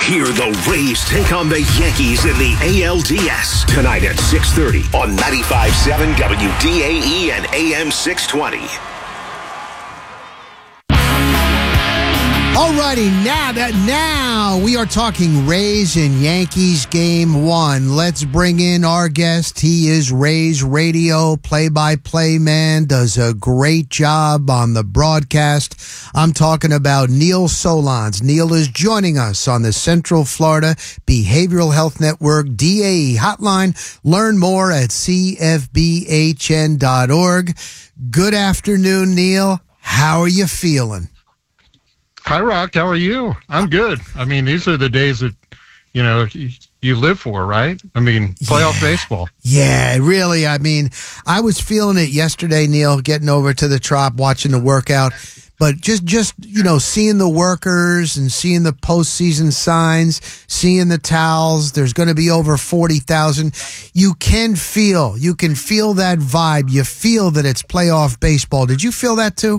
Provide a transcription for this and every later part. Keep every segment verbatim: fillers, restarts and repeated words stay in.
Hear the Rays take on the Yankees in the A L D S tonight at six thirty on ninety-five point seven W D A E and A M six twenty. Alrighty, now that now we are talking Rays and Yankees game one. Let's bring in our guest. He is Rays radio play-by-play man, does a great job on the broadcast. I'm talking about Neil Solondz. Neil is joining us on the Central Florida Behavioral Health Network D A E hotline. Learn more at C F B H N dot org. Good afternoon, Neil. How are you feeling? Hi, Rock. How are you? I'm good. I mean, these are the days that, you know, you live for, right? I mean, playoff yeah. baseball. Yeah, really. I mean, I was feeling it yesterday, Neil, getting over to the Trop, watching the workout. But just, just you know, seeing the workers and seeing the postseason signs, seeing the towels, there's going to be over forty thousand. You can feel, you can feel that vibe. You feel that it's playoff baseball. Did you feel that too?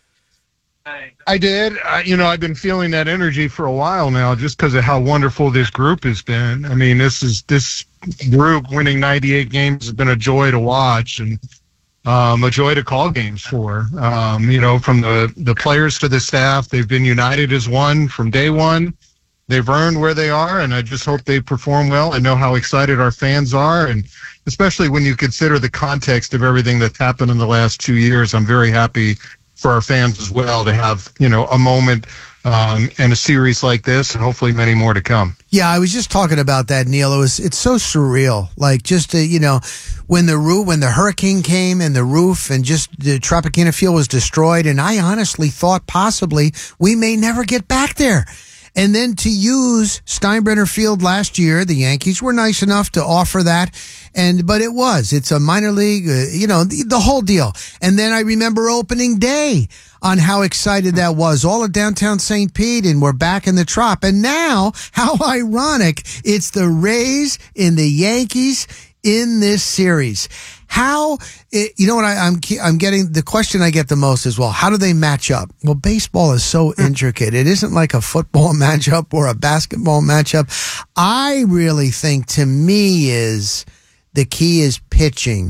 I did. I, you know, I've been feeling that energy for a while now just because of how wonderful this group has been. I mean, this is this group winning ninety-eight games has been a joy to watch and um, a joy to call games for. Um, you know, from the, the players to the staff, they've been united as one from day one. They've earned where they are, and I just hope they perform well. I know how excited our fans are, and especially when you consider the context of everything that's happened in the last two years, I'm very happy for our fans as well to have, you know, a moment um, and a series like this and hopefully many more to come. Yeah, I was just talking about that, Neil. It was, it's so surreal. Like just, to, you know, when the roof, when the hurricane came and the roof and just the Tropicana Field was destroyed. And I honestly thought possibly we may never get back there. And then to use Steinbrenner Field last year, the Yankees were nice enough to offer that. And, but it was, it's a minor league, uh, you know, the, the whole deal. And then I remember opening day on how excited that was, all of downtown Saint Pete, and we're back in the Trop. And now, how ironic, it's the Rays and the Yankees in this series. How, it, you know what I, I'm I'm getting, the question I get the most is, well, how do they match up? Well, baseball is so intricate. It isn't like a football matchup or a basketball matchup. I really think, to me, is the key is pitching.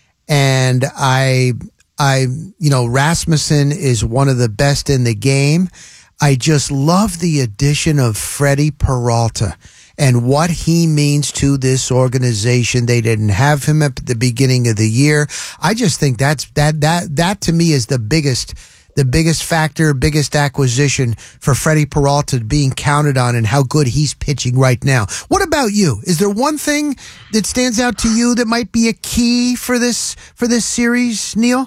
And I, I, you know, Rasmussen is one of the best in the game. I just love the addition of Freddie Peralta and what he means to this organization. They didn't have him at the beginning of the year. I just think that's that that that to me is the biggest the biggest factor, biggest acquisition for Freddie Peralta being counted on and how good he's pitching right now. What about you? Is there one thing that stands out to you that might be a key for this for this series, Neil?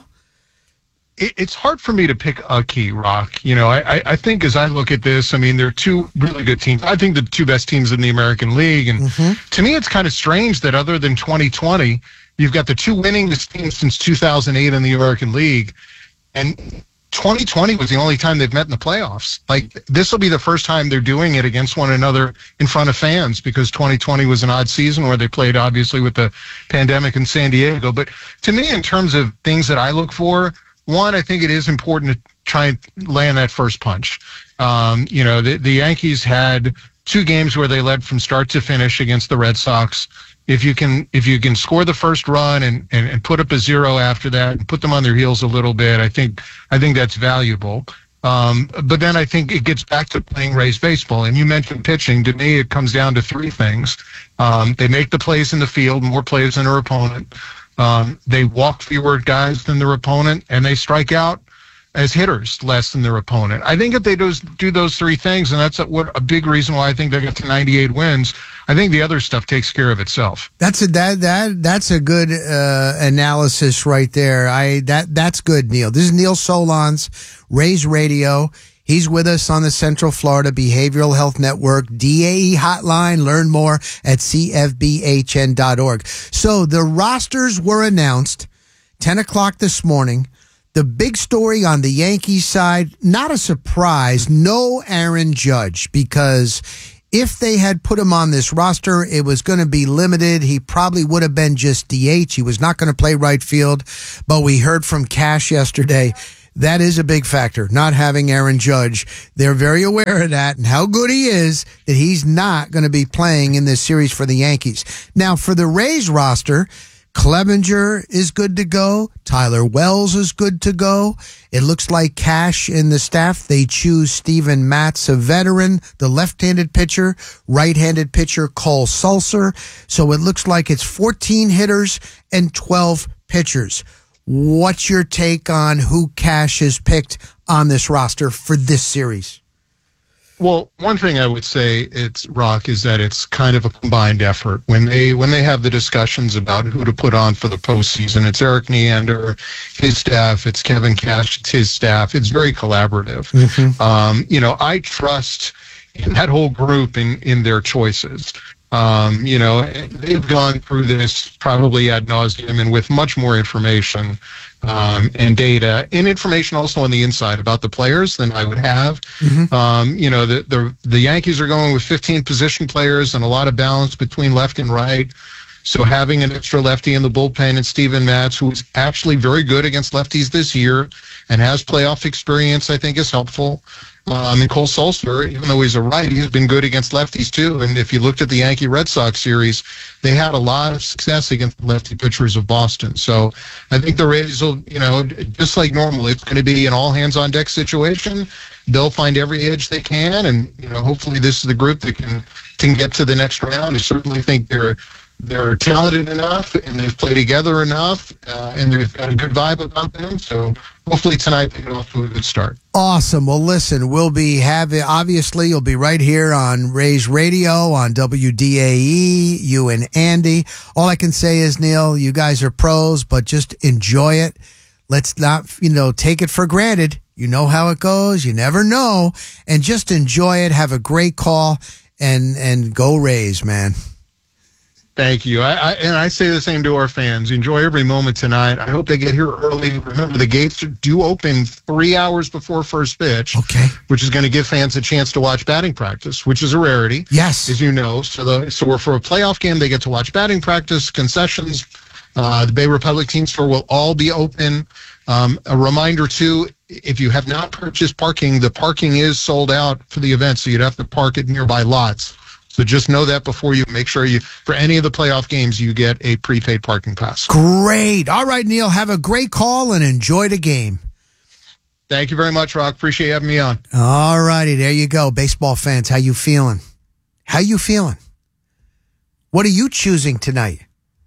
It's hard for me to pick a key, Rock. You know, I, I think as I look at this, I mean, there are two really good teams. I think the two best teams in the American League. And mm-hmm. to me, it's kind of strange that other than twenty twenty, you've got the two winningest teams since two thousand eight in the American League. And twenty twenty was the only time they've met in the playoffs. Like, this will be the first time they're doing it against one another in front of fans, because twenty twenty was an odd season where they played, obviously, with the pandemic in San Diego. But to me, in terms of things that I look for, one, I think it is important to try and land that first punch. Um, you know, the, the Yankees had two games where they led from start to finish against the Red Sox. If you can, if you can score the first run and, and, and put up a zero after that and put them on their heels a little bit, I think I think that's valuable. Um, but then I think it gets back to playing Rays baseball. And you mentioned pitching. To me, it comes down to three things. Um, they make the plays in the field, more plays than their opponent. Um, they walk fewer guys than their opponent, and they strike out as hitters less than their opponent. I think if they do, do those three things, and that's a, what a big reason why I think they got to ninety-eight wins, I think the other stuff takes care of itself. That's a that that that's a good uh, analysis right there. I that that's good, Neil. This is Neil Solondz, Rays Radio. He's with us on the Central Florida Behavioral Health Network D A E hotline. Learn more at C F B H N dot org. So the rosters were announced ten o'clock this morning. The big story on the Yankees side, not a surprise, no Aaron Judge, because if they had put him on this roster, it was going to be limited. He probably would have been just D H. He was not going to play right field. But we heard from Cash yesterday That is a big factor, not having Aaron Judge. They're very aware of that and how good he is, that he's not going to be playing in this series for the Yankees. Now, for the Rays roster, Clevenger is good to go. Tyler Wells is good to go. It looks like Cash and the staff, they choose Steven Matz, a veteran, the left-handed pitcher, right-handed pitcher Cole Sulser. So it looks like it's fourteen hitters and twelve pitchers. What's your take on who Cash has picked on this roster for this series? Well, one thing I would say, it's Rock, is that it's kind of a combined effort. When they when they have the discussions about who to put on for the postseason, it's Eric Neander, his staff, it's Kevin Cash, it's his staff. It's very collaborative. Mm-hmm. Um, you know, I trust in that whole group in, in their choices. Um, you know, they've gone through this probably ad nauseum and with much more information um, and data and information also on the inside about the players than I would have. Mm-hmm. Um, you know, the, the the Yankees are going with fifteen position players and a lot of balance between left and right. So having an extra lefty in the bullpen and Steven Matz, who is actually very good against lefties this year and has playoff experience, I think is helpful. Um, and Cole Sulser, even though he's a righty, he's been good against lefties too. And if you looked at the Yankee Red Sox series, they had a lot of success against the lefty pitchers of Boston. So I think the Rays will, you know, just like normal, it's going to be an all hands on deck situation. They'll find every edge they can, and you know, hopefully this is the group that can can get to the next round. I certainly think they're they're talented enough and they've played together enough, uh, and they've got a good vibe about them. So hopefully tonight they get off to a good start. Awesome. Well, listen, we'll be having, obviously, you'll be right here on Rays Radio, on W D A E, you and Andy. All I can say is, Neil, you guys are pros, but just enjoy it. Let's not, you know, take it for granted. You know how it goes. You never know. And just enjoy it. Have a great call, and, and go Rays, man. Thank you. I, I and I say the same to our fans. Enjoy every moment tonight. I hope they get here early. Remember, the gates do open three hours before first pitch. Okay. Which is going to give fans a chance to watch batting practice, which is a rarity. Yes. As you know. So the so for a playoff game, they get to watch batting practice, concessions. Uh, the Bay Republic Team Store will all be open. Um, a reminder, too, if you have not purchased parking, the parking is sold out for the event, so you'd have to park at nearby lots. So just know that before you make sure you, for any of the playoff games, you get a prepaid parking pass. Great. All right, Neil, have a great call and enjoy the game. Thank you very much, Rock. Appreciate you having me on. All righty, there you go. Baseball fans, how you feeling? How you feeling? What are you choosing tonight?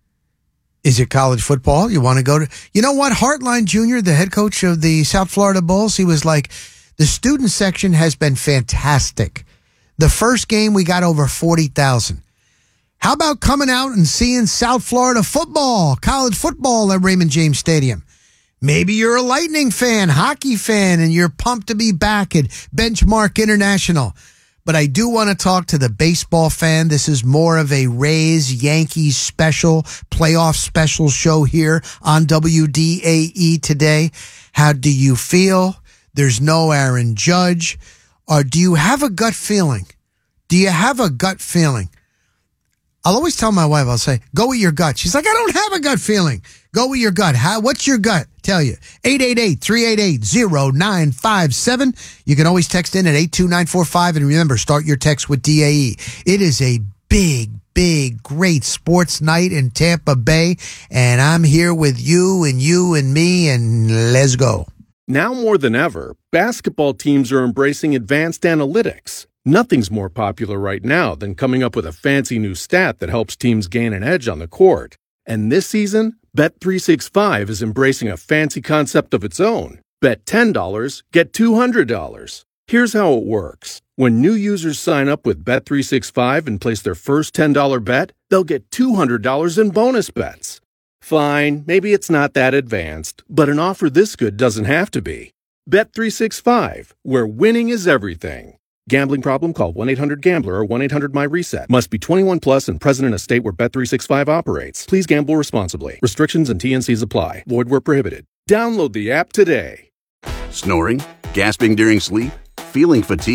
Is it college football? You want to go to, you know what? Hartline Junior, the head coach of the South Florida Bulls, he was like, the student section has been fantastic. The first game, we got over forty thousand. How about coming out and seeing South Florida football, college football at Raymond James Stadium? Maybe you're a Lightning fan, hockey fan, and you're pumped to be back at Benchmark International. But I do want to talk to the baseball fan. This is more of a Rays Yankees special, playoff special show here on W D A E today. How do you feel? There's no Aaron Judge. Or do you have a gut feeling? Do you have a gut feeling? I'll always tell my wife, I'll say, go with your gut. She's like, I don't have a gut feeling. Go with your gut. How, what's your gut? Tell you. eight eight eight, three eight eight, zero nine five seven. You can always text in at eight two nine four five. And remember, start your text with D A E. It is a big, big, great sports night in Tampa Bay. And I'm here with you and you and me, and let's go. Now more than ever, basketball teams are embracing advanced analytics. Nothing's more popular right now than coming up with a fancy new stat that helps teams gain an edge on the court. And this season, Bet three sixty-five is embracing a fancy concept of its own. Bet ten dollars, get two hundred dollars. Here's how it works. When new users sign up with Bet three sixty-five and place their first ten dollars bet, they'll get two hundred dollars in bonus bets. Fine, maybe it's not that advanced, but an offer this good doesn't have to be. Bet three sixty-five, where winning is everything. Gambling problem? Call one eight hundred gambler or one eight hundred my reset. Must be twenty-one plus and present in a state where Bet three sixty-five operates. Please gamble responsibly. Restrictions and T N Cs apply. Void where prohibited. Download the app today. Snoring? Gasping during sleep? Feeling fatigued?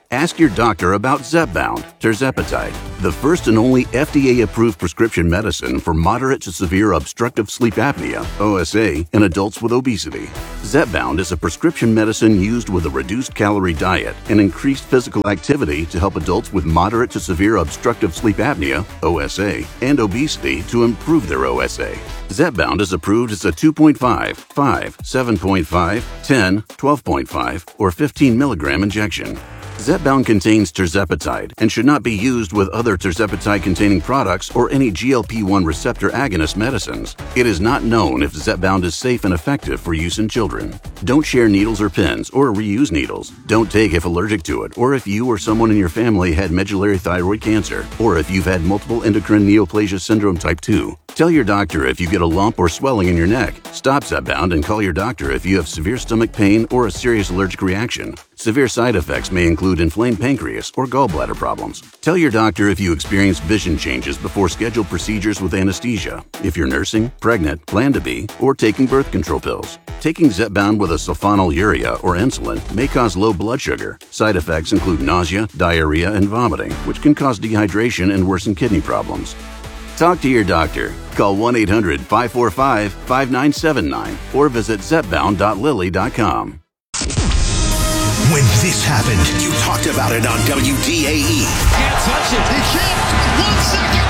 Ask your doctor about Zepbound, tirzepatide, the first and only F D A-approved prescription medicine for moderate to severe obstructive sleep apnea, O S A, in adults with obesity. Zepbound is a prescription medicine used with a reduced-calorie diet and increased physical activity to help adults with moderate to severe obstructive sleep apnea, O S A, and obesity to improve their O S A. Zepbound is approved as a two point five, five, seven point five, ten, twelve point five, or fifteen milligram injection. Zepbound contains tirzepatide and should not be used with other tirzepatide-containing products or any G L P one receptor agonist medicines. It is not known if Zepbound is safe and effective for use in children. Don't share needles or pens or reuse needles. Don't take if allergic to it or if you or someone in your family had medullary thyroid cancer or if you've had multiple endocrine neoplasia syndrome type two. Tell your doctor if you get a lump or swelling in your neck. Stop Zepbound and call your doctor if you have severe stomach pain or a serious allergic reaction. Severe side effects may include inflamed pancreas or gallbladder problems. Tell your doctor if you experience vision changes before scheduled procedures with anesthesia, if you're nursing, pregnant, plan to be, or taking birth control pills. Taking Zepbound with a sulfonylurea or insulin may cause low blood sugar. Side effects include nausea, diarrhea, and vomiting, which can cause dehydration and worsen kidney problems. Talk to your doctor. Call one eight hundred, five four five, five nine seven nine or visit zepbound dot lilly dot com. When this happened, you talked about it on W D A E. Can't touch it. He can't. One second.